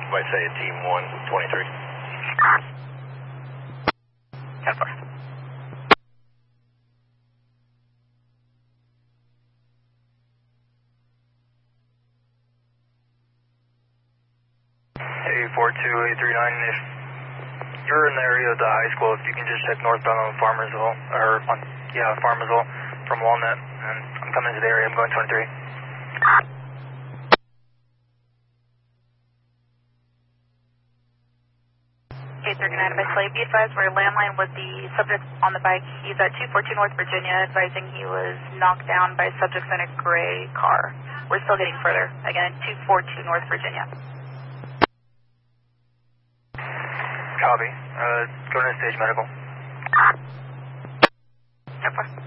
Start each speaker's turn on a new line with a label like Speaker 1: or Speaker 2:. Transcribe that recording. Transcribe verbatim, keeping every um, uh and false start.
Speaker 1: might say team one twenty-three.
Speaker 2: ten four.
Speaker 3: Hey, four two eight three nine, if you're in the area of the high school, if you can just check northbound on Farmersville, or on, yeah, Farmersville from Walnut, and I'm coming into the area, I'm going twenty-three.
Speaker 2: eight thirty-nine by Slade, be advised we're landline with the subject on the bike. He's at two fourteen North Virginia, advising he was knocked down by subjects in a gray car. We're still getting further. Again, two fourteen North Virginia.
Speaker 3: Copy. Uh, going to stage medical.
Speaker 2: ten four.